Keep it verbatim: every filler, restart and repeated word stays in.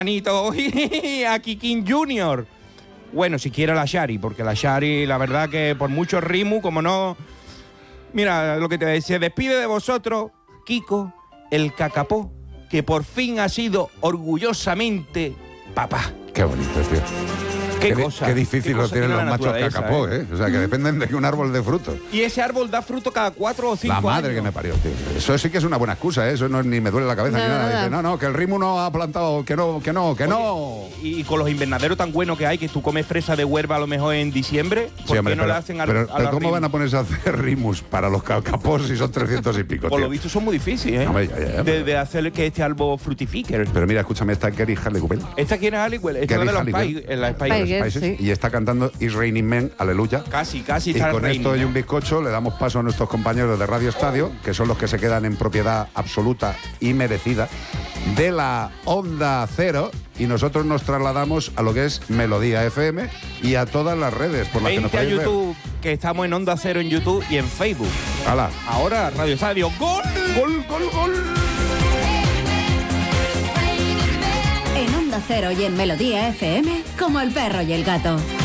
a Kikín Junior. Bueno, si quiere la Shari, porque la Shari, la verdad que por mucho Rimu, como no... Mira, lo que te decía, se despide de vosotros, Kiko, el cacapó, que por fin ha sido orgullosamente papá. Qué bonito, tío. Qué, qué, cosa, qué difícil qué lo cosa tienen tiene los la machos cacapó, ¿eh? ¿eh? O sea, que dependen de un árbol de frutos. Y ese árbol da fruto cada cuatro o cinco años. La madre años. que me parió, tío. Eso sí que es una buena excusa, ¿eh? Eso no, ni me duele la cabeza no, ni nada. nada. Dice, no, no, que el Rimu no ha plantado, que no, que no, que Oye, no. Y, y con los invernaderos tan buenos que hay, que tú comes fresa de Huelva a lo mejor en diciembre, ¿por Sí, hombre, qué no pero, le hacen a, pero, a pero los ¿cómo Rimus? van a ponerse a hacer rimus para los cacapós si son trescientos y pico, Por tío? lo visto son muy difíciles, ¿eh? Hombre, ya, ya, ya, de, pero- de hacer que este árbol fructifique. Pero mira, escúchame, está Kerry Harley Cooper. Esta quién es Halliwell, esta es Kerry de los Halliwell. Spice, en la Spice. Spice. Los Spices, sí. Y está cantando It's Raining Men, aleluya. Casi, casi Y está con el esto y reino. un bizcocho le damos paso a nuestros compañeros de Radio Estadio, que son los que se quedan en propiedad absoluta y merecida de la Onda Cero, y nosotros nos trasladamos a lo que es Melodía F M y a todas las redes por las que nos Vente a podéis ver. YouTube, que estamos en Onda Cero en YouTube y en Facebook. ¡Hala! Ahora Radio Estadio. ¡Gol! ¡Gol, gol, gol! En Onda Cero y en Melodía F M, como el perro y el gato.